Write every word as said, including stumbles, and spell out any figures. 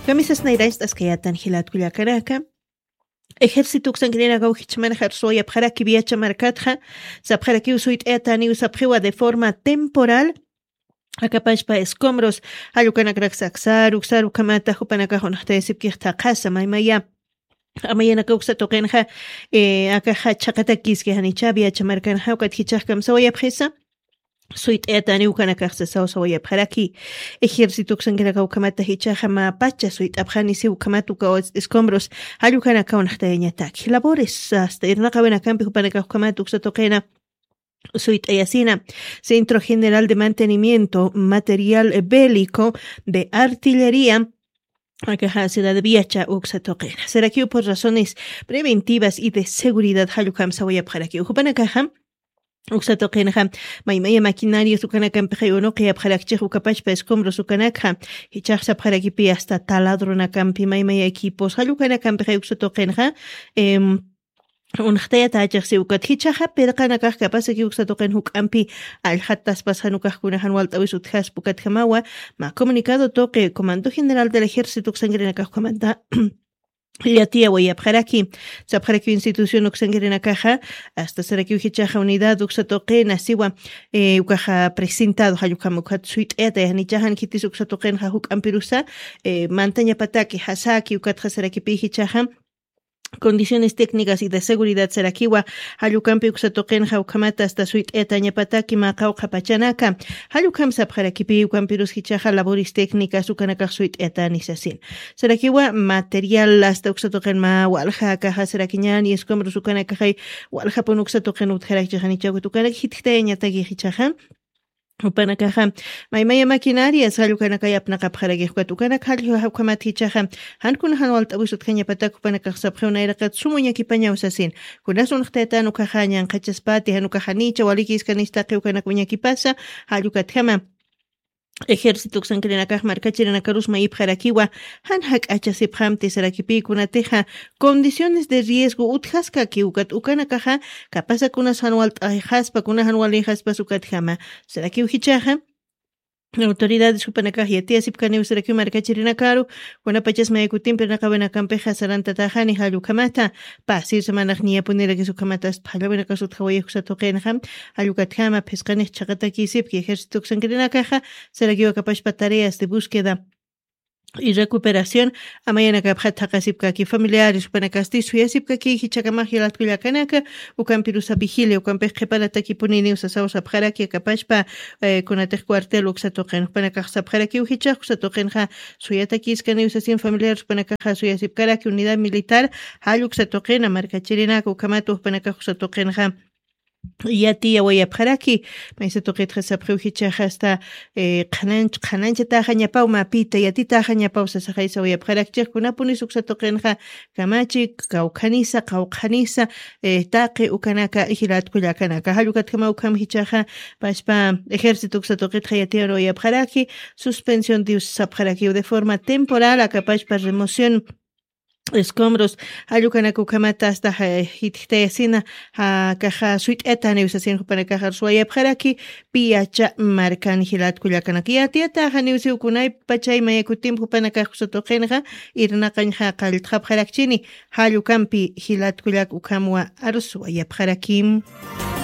Camisas nairais tascayatan hilatkullakaraka. Ejército Xangrena Gauchichmana Harsoya Paraki Viacha Marcatja, Sapjaraki Usuit Etani Usapriwa de forma temporal. Acapachpa escombros, Ayucanacrax Saxar, Uxar, Ucamata, Jupanacajon, Tesipkirta Casa, Maimaya. Amayana Cauxa Tokenja, Acaja Chakatakis, que Hanichabia, Chamarcanja, Kathichakam, Soya Presa. Suit etani ukanakaksa sawsawaya pharaki ejército xangraka ukamata hichajama pacha suit abjanisi ukamatu ka escombros ayukanaka unahtañataki labores hasta irnaqa campi upanaka ukamatu uksatoqena Suit Ayacina, Centro General de Mantenimiento Material Bélico de Artillería. Acá ciudad de Viacha, Uxatoqena. Será que por razones preventivas y de seguridad Hayukam Sawaya Pharaki Upanaka. Uxatoqenja, maimaya maquinaria sukanakam pejono que abjalakche ukapachpa escombros sukanakha, hichaksa pjarakipi hasta taladronakam maimaya equipos, halukanakam pejo uxatoqenja, em unhtaya tachasi ukat hichaja perqanakaj capaz que uxatoqen hukampi alhatas pasanukaj kunahan waltawis utjas pukat jamawa, ma comunicado toque Comando General del Ejército Xangrenakaj comanda Ya tía voy a Pjaraki, Sapjaraki institución Uxangrena Caja, hasta Seraki Ujichaja Unidad Uxatoque, Nasiwa, eh, Ucaja presentado Hayukamukat Suite Ete, Nichahan Kitis Uxatoquen Hahuk Ampirusa, eh, Mantaña Pataki, Hasaki, Ukatja Seraki Pihichaja. Condiciones técnicas y de seguridad Sarakiwa, Hayukampi Uxatoquen Haukamata hasta Suite Etaña Pataki Macau Kapachanaka, Hayukam Sapjarakipi Ukampirus Hichaja labores técnicas Ukanaka Suite Etanisasin. Sarakiwa material hasta Uxatoquen Ma Walja Caja Sarakiñan y escombros Ukanaka Walja Pon Uxatoquen Utjarak Jahanichaku Tukanak Hitteña Tagi Hichaja. Upanakaja, maimaya maquinarias, halukanakaya apnakapjaragi, huatukanakhalio haukamatichaja, hankun hanwalt abusut kanya patak upanakaj sapjeuna irakat sumuña kipaña usasin, kunasun hteta nukajanyan kachaspati hanukajanicha walikis kanistaqi ukanakuña kipasa, halukatjama. Ejército Xangrena marcachirana carusma y pjarakiwa, hanhak achasipjam tesarakipi kunateja, condiciones de riesgo utjaska ki ukat ukanakaja, kapasa kunas hanwalt ajaspa kunas hanwal ajaspa sukatjama, seraki uhichaja. Autoridades Upanakaj y Atia Sipkaneu Seraki marcachirina caro, cuando pachas me ecutim per nakabena campeja saranta tajani halukamata, pasir semanagnia punera que su kamatas palabra casut hawaii xatokenham, halukatjama pescanes chakataki sip que ejército xangrena caja, seraki capash tareas de búsqueda y recuperación amayana kaphat takasipka ki familiares panakasti suyasipka ki hichakamaj yalatkulla kanaka ukampirusa vigile ukampej para takipunini usasaw sapjara ki kapashpa kunatej cuartel uksatoqen panakaj sapjara ki uhichaj usatoqenja suyatakis kani usasin familiares panakaja suyasipkara ki unidad militar hal uksatoqen markachirina ukamatu panakaj usatoqenja Ya tía voy a Pjaraki, me dice toquet esa preujicha hasta cananch canancha tajaña pau mapita y a ti tajaña pau sa sajaisa voy a Pjaraki kuna punis uksa toqenja kamachi kaukanisa kaukanisa taqe ukanaka hilat kulla kanaka halukat kama ukam hichaja paspa ejército uksa toquet ya tía voy a Pjaraki suspensión de usa Pjaraki de forma temporal a capaz para remoción escombros ayukanaka ukamata hasta hititesina ha caja suite etane usasin para caja suaya pjaraki piacha marcan hilat kullakanaki atiata haniusi ukunay pachay mayakutim para caja sotoqenja irna qanja qaltqa pjarakchini halukampi hilat kullak ukamwa arsuaya pjarakim